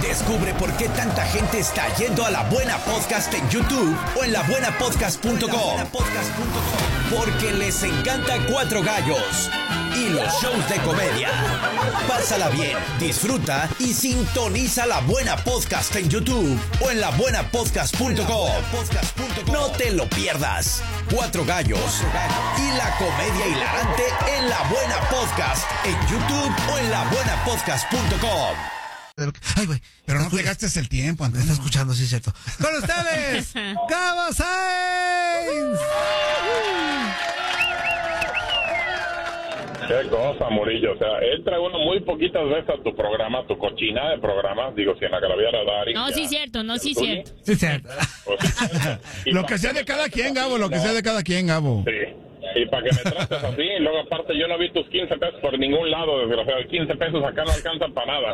Descubre por qué tanta gente está yendo a La Buena Podcast en YouTube o en labuenapodcast.com. Porque les encanta Cuatro Gallos y los shows de comedia. Pásala bien, disfruta y sintoniza La Buena Podcast en YouTube o en labuenapodcast.com. No te lo pierdas. Cuatro Gallos y la comedia hilarante en La Buena Podcast en YouTube o en labuenapodcast.com. Ay, güey. Pero no te gastes el tiempo, Me está escuchando, sí, es cierto. Con ustedes, Gabo Sainz. Qué cosa, Murillo. O sea, entra uno muy poquitas veces a tu programa, tu cochina de programas. Digo, si en la graviera Dari. No, sí, cierto, no, sí, cierto. Sí, cierto. Lo que sea de cada quien, Gabo, lo que sea de cada quien, Gabo. Sí. Y para que me trates así, y luego aparte yo no vi tus 15 pesos por ningún lado, desgraciado. 15 pesos acá no alcanzan para nada.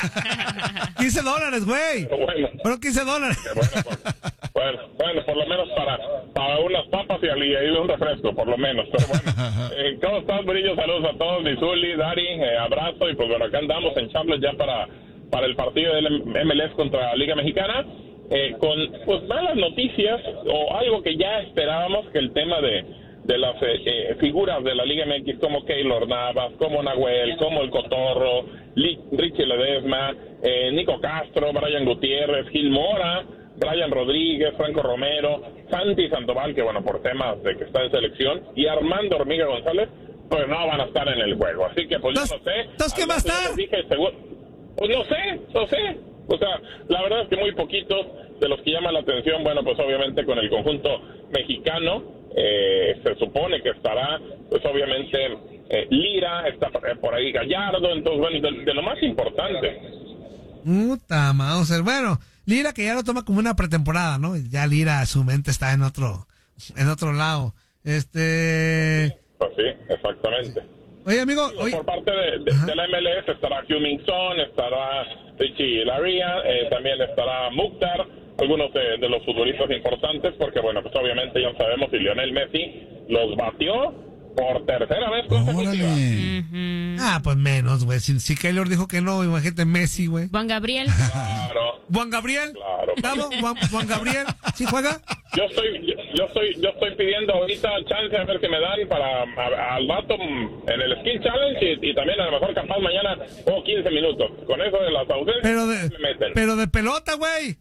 $15, güey. Bueno. Fueron $15. Bueno, por lo menos para unas papas y un refresco, por lo menos. Pero bueno, ¿cómo estás, Murillo? Saludos a todos, Misuli, Dari, abrazo. Y pues bueno, acá andamos en Chambles ya para el partido del MLS contra la Liga Mexicana. Con pues malas noticias o algo que ya esperábamos, que el tema de las figuras de la Liga MX como Keylor Navas, como Nahuel, como el Cotorro, Richie Ledesma, Nico Castro, Brian Gutiérrez, Gil Mora, Brian Rodríguez, Franco Romero, Santi Sandoval, que bueno, por temas de que está en selección, y Armando Hormiga González, pues no van a estar en el juego. Así que pues yo no sé. ¿Entonces quién va a estar? Pues no sé. O sea, la verdad es que muy poquitos de los que llaman la atención, bueno, pues obviamente con el conjunto mexicano, se supone que estará, pues obviamente, Lira, está por ahí Gallardo, entonces, bueno, de lo más importante. Puta Mauser. Bueno, Lira que ya lo toma como una pretemporada, ¿no? Ya Lira, su mente está en otro lado. Pues sí, exactamente. Oye, amigo, por parte de la MLS estará Heung-min Son, estará Richie Laryea, también estará Mukhtar, algunos de los futbolistas importantes, porque bueno, pues obviamente ya sabemos si Lionel Messi los batió por tercera vez consecutiva. Pues menos, güey. Si Keylor dijo que no, imagínate Messi, güey. Juan Gabriel. Claro. ¿Juan Gabriel? Claro. ¿Gabo? ¿Juan Gabriel? ¿Sí juega? Yo estoy pidiendo ahorita chance a ver si me dan para al vato en el Skill Challenge y también a lo mejor capaz mañana 15 minutos. Con eso de las ausencias me meten. Pero de pelota, güey.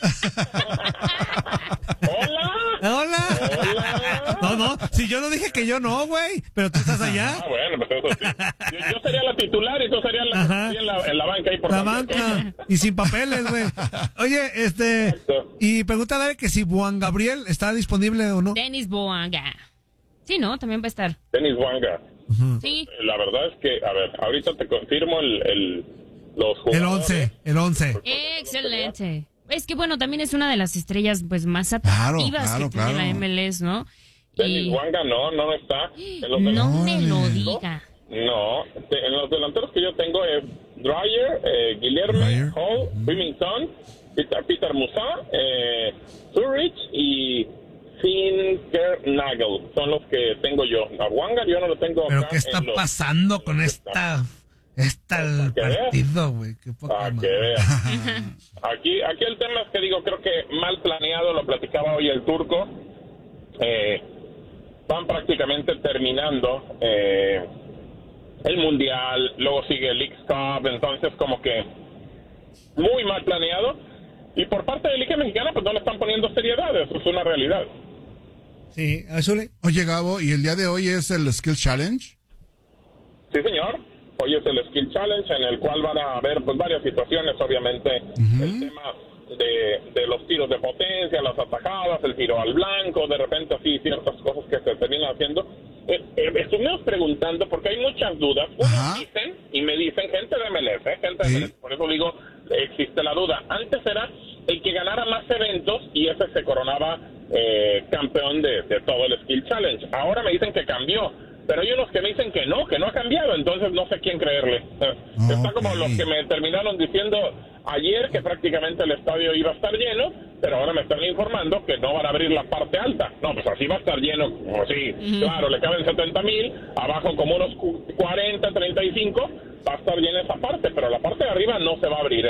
Hola. No, si yo no dije que yo no, güey, pero tú estás allá. Bueno, pues eso sí. Yo sería la titular y tú serías en la banca ahí por la banca y sin papeles, güey. Oye, Exacto. Y pregunta Dale que si Juan Gabriel está disponible o no. Denis Bouanga. Sí, ¿no? También va a estar. Denis Bouanga. Sí. La verdad es que, a ver, ahorita te confirmo los jugadores. El 11. Excelente. Es que bueno, también es una de las estrellas pues más atractivas que tiene la MLS, ¿no? Denis Bouanga no está. No me lo diga. No, en los delanteros que yo tengo es Dreyer, Guilherme, Hall, Remington, Peter Musa, Zurich y Nagel. Son los que tengo yo. A Bouanga yo no lo tengo. ¿Pero acá qué está pasando con esta partido, güey? Qué poca madre. Que vean. Aquí el tema es que digo, creo que mal planeado, lo platicaba hoy el Turco. Van prácticamente terminando el Mundial, luego sigue el League Cup, entonces como que muy mal planeado. Y por parte de la Liga Mexicana, pues no le están poniendo seriedad, eso es una realidad. Sí, Azule. Oye, Gabo, ¿y el día de hoy es el Skill Challenge? Sí, señor. Hoy es el Skill Challenge, en el cual van a haber pues varias situaciones, obviamente, el tema de los tiros de potencia, las atajadas, el tiro al blanco, de repente así ciertas cosas que se terminan haciendo. Estuvimos preguntando porque hay muchas dudas. Unos dicen, y me dicen, gente de MLS, por eso digo, existe la duda. Antes era el que ganara más eventos y ese se coronaba campeón de todo el Skill Challenge. Ahora me dicen que cambió, pero hay unos que me dicen que no ha cambiado, entonces no sé quién creerle. Está como los que me terminaron diciendo ayer que prácticamente el estadio iba a estar lleno, pero ahora me están informando que no van a abrir la parte alta. No, pues así va a estar lleno, sí, claro, le caben 70,000, abajo como unos 40, 35, va a estar llena esa parte, pero la parte de arriba no se va a abrir.